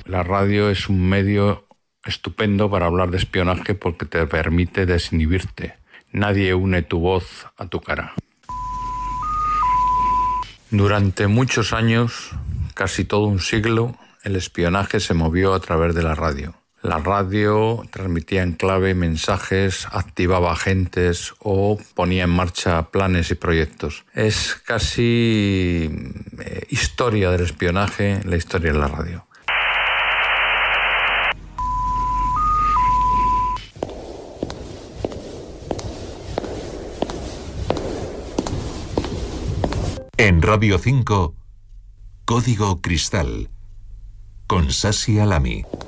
La radio es un medio estupendo para hablar de espionaje porque te permite desinhibirte. Nadie une tu voz a tu cara. Durante muchos años, casi todo un siglo, el espionaje se movió a través de la radio. La radio transmitía en clave mensajes, activaba agentes o ponía en marcha planes y proyectos. Es casi historia del espionaje, la historia de la radio. En Radio 5, Código Cristal, con Sasi Alami.